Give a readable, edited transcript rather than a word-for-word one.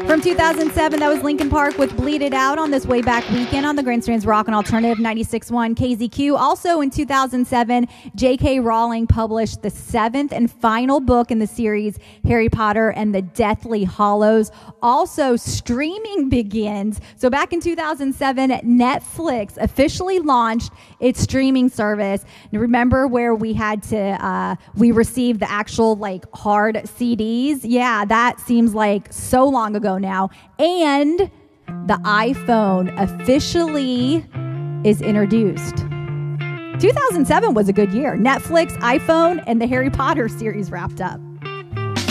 From 2007, that was Linkin Park with Bleed It Out on this way back weekend on the Grandstands Rock and Alternative 96.1 KZQ. Also in 2007, J.K. Rowling published the 7th and final book in the series, Harry Potter and the Deathly Hallows. Also, streaming begins. So back in 2007, Netflix officially launched its streaming service. And remember where we had to, we received the actual hard CDs? Yeah, that seems like so long ago now. And the iPhone officially is introduced. 2007 was a good year. Netflix, iPhone, and the Harry Potter series wrapped up.